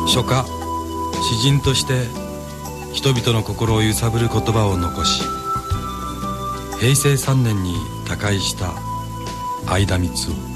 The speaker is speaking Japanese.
書家詩人として人々の心を揺さぶる言葉を残し、平成3年に他界した相田みつを。